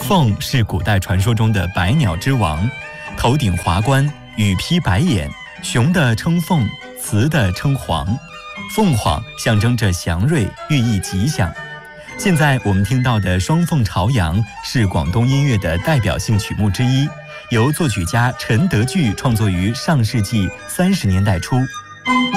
凤是古代传说中的百鸟之王，头顶华冠，羽披白眼，雄的称凤，雌的称凰。凤凰象征着祥瑞，寓意吉祥。现在我们听到的《双凤朝阳》是广东音乐的代表性曲目之一，由作曲家陈德炬创作于上世纪30年代初。